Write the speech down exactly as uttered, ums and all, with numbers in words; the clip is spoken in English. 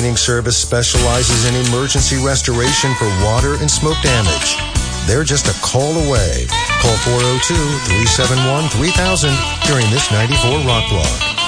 Cleaning Service specializes in emergency restoration for water and smoke damage. They're just a call away. Call four oh two, three seven one, three thousand during this ninety-four Rock Block.